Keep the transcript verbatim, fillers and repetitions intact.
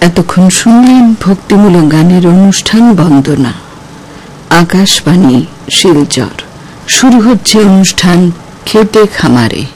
এতক্ষণ শুনলেন ভক্তিমূলক গানের অনুষ্ঠান বন্দনা। আকাশবাণী শিলচর। শুরু হচ্ছে অনুষ্ঠান খেতে খামারে।